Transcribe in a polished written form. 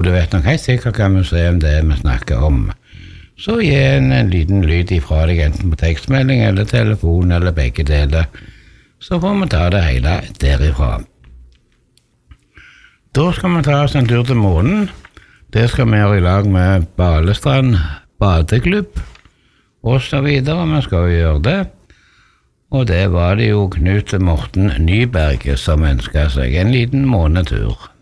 du vet nok helt sikkert hva museum det er vi snakker om. Så gi en liten lyd ifra deg, enten på tekstmelding eller telefon eller begge deler. Så får vi ta det hele derifra. Da skal vi ta oss en tur til månen. Det skal vi gjøre i lag med Balestrand badeklubb, og så videre. Vi skal jo gjøre det. Og det var det jo Knut Morten Nyberg som ønsket seg en liten månetur.